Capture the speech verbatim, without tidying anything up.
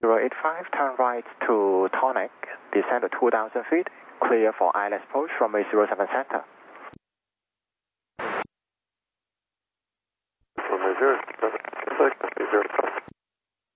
zero eight five, turn right to Tonic, descend to two thousand feet, clear for I L S approach from a zero seven center. From a zero seven, zero